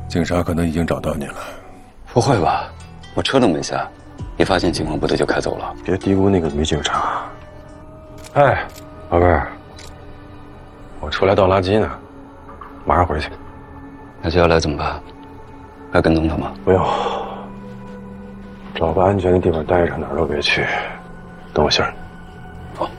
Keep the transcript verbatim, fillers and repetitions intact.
警察可能已经找到你了。 不会吧？我车都没下，一发现情况不对就开走了。 别低估那个女警察。哎，宝贝儿，我出来倒垃圾呢，马上回去。 那接下来怎么办？还跟踪他吗？ 不用，找个安全的地方待着，哪儿都别去，等我信儿。